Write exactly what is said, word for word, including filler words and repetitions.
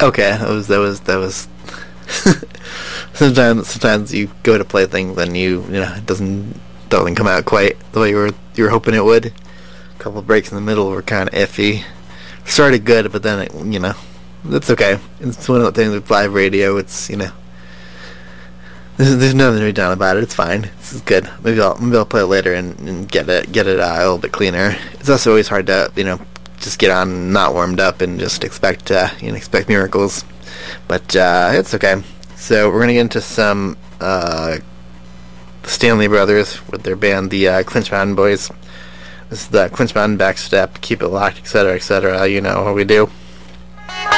Okay, that was that was that was. sometimes sometimes you go to play things and you you know it doesn't doesn't come out quite the way you were you were hoping it would. A couple of breaks in the middle were kind of iffy. Started good, but then it, you know that's okay. It's one of the things with live radio. It's you know there's, there's nothing to be done about it. It's fine. This is good. Maybe I'll maybe I'll play it later and, and get it get it uh, a little bit cleaner. It's also always hard to you know just get on not warmed up and just expect uh, you know expect miracles. But uh, it's okay. So we're gonna get into some uh, Stanley Brothers with their band, the uh, Clinch Mountain Boys. This is the Clinch Mountain Backstep, Keep It Locked, et cetera, et cetera. You know what we do.